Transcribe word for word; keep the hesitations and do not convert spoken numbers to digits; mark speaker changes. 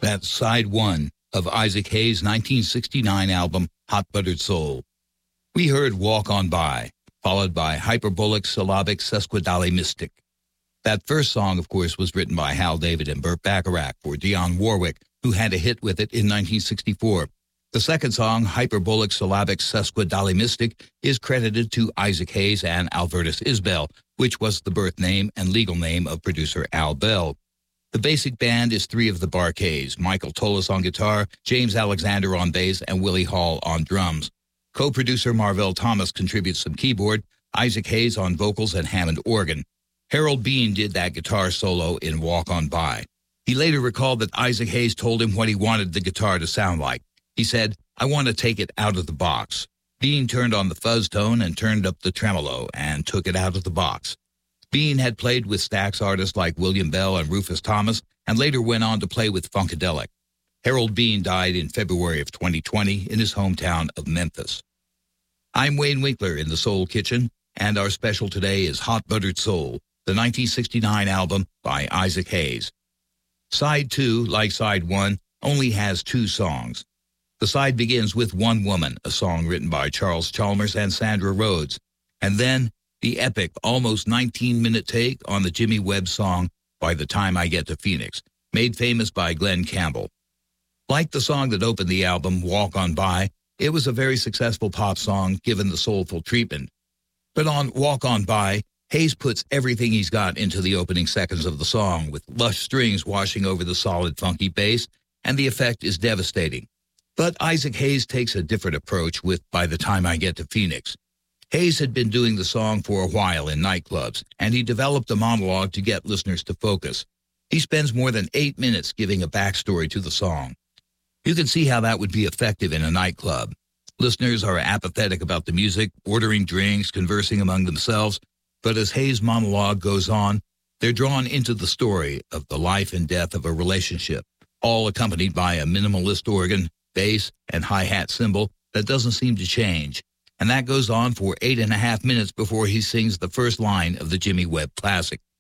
Speaker 1: That's side one of Isaac Hayes' nineteen sixty-nine album, Hot Buttered Soul. We heard Walk On By, followed by Hyperbolic Syllabic Sesquidally-Mystic. That first song, of course, was written by Hal David and Burt Bacharach for Dionne Warwick, who had a hit with it in nineteen sixty-four. The second song, Hyperbolic Syllabic Sesquidally-Mystic, is credited to Isaac Hayes and Albertus Isbell, which was the birth name and legal name of producer Al Bell. The basic band is three of the Bar-Kays, Michael Tolis on guitar, James Alexander on bass, and Willie Hall on drums. Co-producer Marvell Thomas contributes some keyboard, Isaac Hayes on vocals and Hammond organ. Harold Bean did that guitar solo in Walk On By. He later recalled that Isaac Hayes told him what he wanted the guitar to sound like. He said, "I want to take it out of the box." Bean turned on the fuzz tone and turned up the tremolo and took it out of the box. Bean had played with Stax artists like William Bell and Rufus Thomas, and later went on to play with Funkadelic. Harold Bean died in February of twenty twenty in his hometown of Memphis. I'm Wayne Winkler in the Soul Kitchen, and our special today is Hot Buttered Soul, the nineteen sixty-nine album by Isaac Hayes. Side two, like side one, only has two songs. The side begins with One Woman, a song written by Charles Chalmers and Sandra Rhodes, and then the epic, almost nineteen-minute take on the Jimmy Webb song, By the Time I Get to Phoenix, made famous by Glenn Campbell. Like the song that opened the album, Walk On By, it was a very successful pop song given the soulful treatment. But on Walk On By, Hayes puts everything he's got into the opening seconds of the song, with lush strings washing over the solid, funky bass, and the effect is devastating. But Isaac Hayes takes a different approach with By the Time I Get to Phoenix. Hayes had been doing the song for a while in nightclubs, and he developed a monologue to get listeners to focus. He spends more than eight minutes giving a backstory to the song. You can see how that would be effective in a nightclub. Listeners are apathetic about the music, ordering drinks, conversing among themselves, but as Hayes' monologue goes on, they're drawn into the story of the life and death of a relationship, all accompanied by a minimalist organ, bass, and hi-hat cymbal that doesn't seem to change. And that goes on for eight and a half minutes before he sings the first line of the Jimmy Webb classic.